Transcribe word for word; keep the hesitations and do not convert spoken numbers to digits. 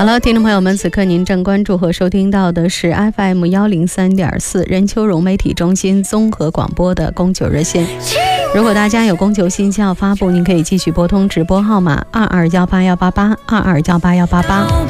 好了，听众朋友们，此刻您正关注和收听到的是 F M 一零三点四任秋荣媒体中心综合广播的供酒热线。如果大家有供酒信息要发布，您可以继续拨通直播号码二二幺八幺八八二二幺八幺八八。